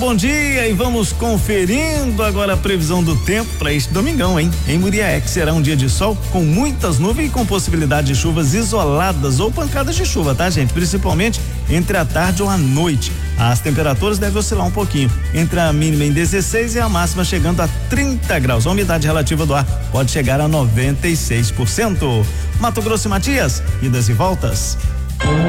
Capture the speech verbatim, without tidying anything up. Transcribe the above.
Bom dia e vamos conferindo agora a previsão do tempo para este domingão, hein? Em Muriaé, que será um dia de sol com muitas nuvens e com possibilidade de chuvas isoladas ou pancadas de chuva, tá, gente? Principalmente entre a tarde ou a noite. As temperaturas devem oscilar um pouquinho, entre a mínima em dezesseis e a máxima chegando a trinta graus. A umidade relativa do ar pode chegar a noventa e seis por cento. Mato Grosso e Matias, idas e voltas.